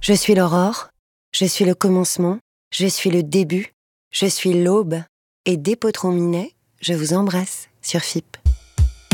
Je suis l'aurore, je suis le commencement, je suis le début, je suis l'aube, et dès Potron Minet, je vous embrasse sur FIP.